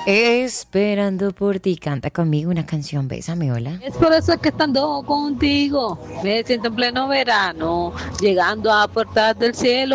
Esperando por ti, canta conmigo una canción, bésame, hola. Es por eso que estando contigo me siento en pleno verano, llegando a puertas del cielo.